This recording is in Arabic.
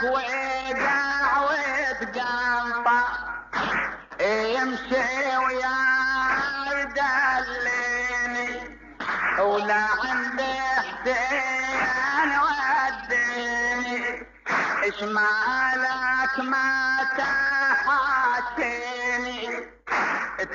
ويقع ويتقنطع يمشي ويا يدليني ولا عندي حسين وديني اش مالك ما تحاتيني